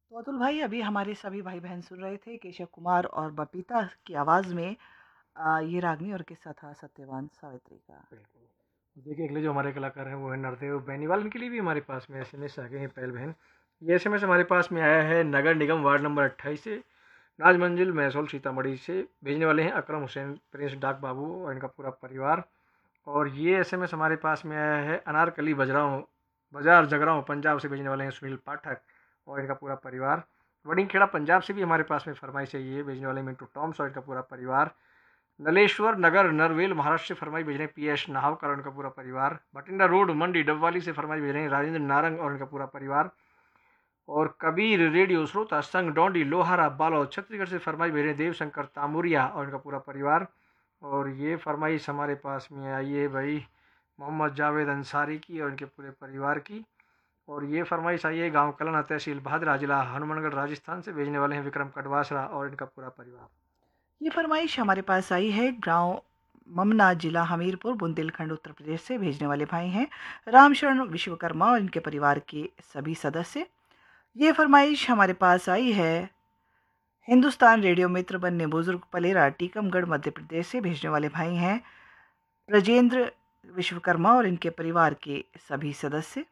तो अतुल भाई, अभी हमारे सभी भाई बहन सुन रहे थे केशव कुमार और बबीता की आवाज़ में ये रागनी और किस्सा था सत्यवान सावित्री का। बिल्कुल। तो देखिए अगले जो हमारे कलाकार हैं वो है नरदेव बेनीवाल। इनके लिए भी हमारे पास में एसएमएस आ गए हैं पहल बहन। ये एसएमएस हमारे पास में आया है नगर निगम वार्ड नंबर 28 से, नाज मंजिल महसौल सीतामढ़ी से। भेजने वाले हैं अकरम हुसैन प्रिंस डाक बाबू और इनका पूरा परिवार। और ये एसएमएस हमारे पास में आया है अनारकली बजराओं बाजार जगराओं पंजाब से। भेजने वाले हैं सुनील पाठक और इनका पूरा परिवार। वडिंगखेड़ा पंजाब से भी हमारे पास में फरमाइश है। ये भेजने वाले मिंटू टॉम्स और इनका पूरा परिवार। नलेश्वर नगर नरवेल महाराष्ट्र से फरमाई भेज रहे हैं पीएस नाहवकर और उनका पूरा परिवार। बठिंडा रोड मंडी डबवाली से फरमाई भेज रहे हैं राजेंद्र नारंग और उनका पूरा परिवार। और कबीर रेडियो श्रोता संघ डोंडी लोहारा बालो छत्तीसगढ़ से फरमाई भेज रहे हैं देवशंकर तामुरिया और उनका पूरा परिवार। और ये फरमाइश हमारे पास में आई है भाई मोहम्मद जावेद अंसारी की और इनके पूरे परिवार की। और ये फरमाइश आई है गांव कलाना तहसील भादरा जिला हनुमानगढ़ राजस्थान से। भेजने वाले हैं विक्रम कटवासरा और इनका पूरा परिवार। ये फरमाइश हमारे पास आई है गांव ममना, जिला हमीरपुर, बुंदेलखंड, उत्तर प्रदेश से। भेजने वाले भाई हैं रामशरण विश्वकर्मा और इनके परिवार के सभी सदस्य। ये फरमाइश हमारे पास आई है हिंदुस्तान रेडियो मित्र बनने बुजुर्ग पलेरा, टीकमगढ़, मध्य प्रदेश से। भेजने वाले भाई हैं ब्रजेंद्र विश्वकर्मा और इनके परिवार के सभी सदस्य।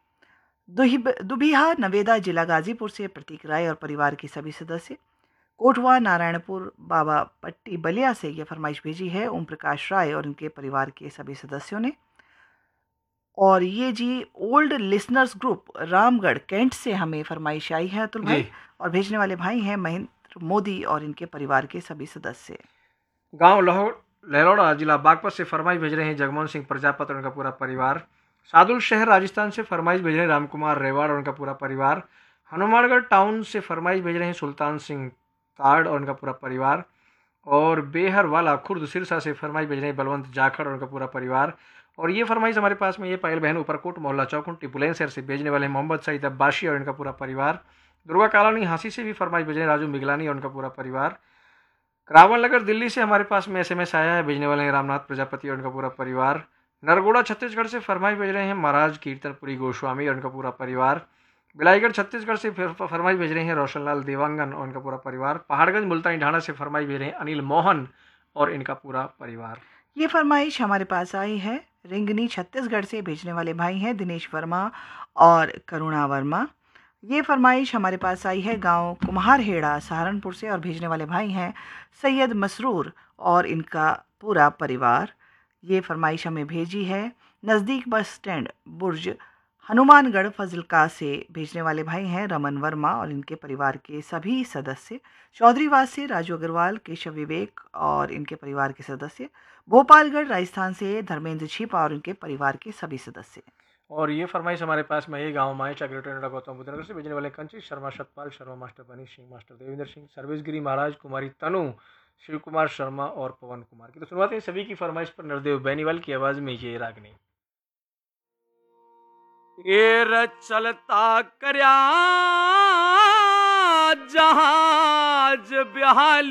दुबिहा नवेदा, जिला गाजीपुर से प्रतीक राय और परिवार के सभी सदस्य। कोटवा नारायणपुर बाबा पट्टी बलिया से यह फरमाइश भेजी है ओम प्रकाश राय और इनके परिवार के सभी सदस्यों ने। और ये जी old listeners group Ramgarh cantt से हमें फरमाइश आई है अतुल भाई। जी। और भेजने वाले भाई हैं महेंद्र मोदी और इनके परिवार के सभी सदस्य। गांव लहलौड़ा जिला बागपत से फरमाइश भेज रहे हैं जगमोहन सिंह प्रजापत और उनका पूरा परिवार। सादुल शहर राजस्थान से फरमाइश भेज रहे हैं रामकुमार रेवाड़ और उनका पूरा परिवार। हनुमानगढ़ टाउन से फरमाइश भेज रहे हैं सुल्तान सिंह ताड़ और उनका पूरा परिवार। और बेहर वाला खुर्द सिरसा से फरमाइश भेज रहे हैं बलवंत जाखड़ और उनका पूरा परिवार। और ये फरमाइश हमारे पास में ये पायल बहन ऊपरकोट मोहल्ला चौकुंटी बुलंदशहर से। भेजने वाले हैं मोहम्मद सईद अब्बासी और इनका पूरा परिवार। दुर्गा कॉलोनी हांसी से भी फरमाइश भेज रहे हैं राजू मिगलानी और उनका पूरा परिवार। रावण नगर दिल्ली से हमारे पास में एसएमएस आया है। भेजने वाले हैं रामनाथ प्रजापति और उनका पूरा परिवार। नरगोड़ा छत्तीसगढ़ से फरमाइश भेज रहे हैं महाराज कीर्तनपुरी गोस्वामी और उनका पूरा परिवार। बिलाईगढ़ छत्तीसगढ़ से फरमाइश भेज रहे हैं रोशनलाल देवांगन और उनका पूरा परिवार। पहाड़गंज मुल्तानी ढाणा से फरमाइश भेज रहे हैं अनिल मोहन और इनका पूरा परिवार। ये फरमाइश हमारे पास आई है रिंगनी छत्तीसगढ़ से। भेजने वाले भाई हैं दिनेश वर्मा और करुणा वर्मा। ये फरमाइश हमारे पास आई है गांव कुम्हारहेड़ा सहारनपुर से। और भेजने वाले भाई हैं सैयद मसरूर और इनका पूरा परिवार। ये फरमाइश हमें भेजी है नज़दीक बस स्टैंड बुर्ज हनुमानगढ़ फजलका से। भेजने वाले भाई हैं रमन वर्मा और इनके परिवार के सभी सदस्य। चौधरीवास से राजू अग्रवाल, केशव विवेक और इनके परिवार के सदस्य। भोपालगढ़ राजस्थान से धर्मेंद्र छिपा और इनके परिवार के सभी सदस्य। और ये फरमाइश हमारे पास में ये गांव माइचा ग्रेटर नोएडा गौतम बुद्ध नगर से। भेजने वाले कंची शर्मा, सतपाल शर्मा, मास्टर बनी सिंह, मास्टर देवेंद्र सिंह, सर्वेशगिरी महाराज, कुमारी तनु, शिव कुमार शर्मा और पवन कुमार की। तो शुरुआत है सभी की फरमाइश पर नरदेव बेनीवाल की आवाज में ये रागनी। ये चलता करया जहाज बिहाली